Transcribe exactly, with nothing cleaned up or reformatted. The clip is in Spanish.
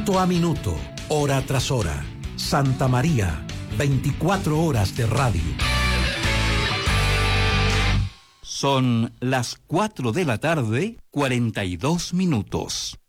Minuto a minuto, hora tras hora. Santa María, veinticuatro horas de radio. Son las cuatro de la tarde, cuarenta y dos minutos.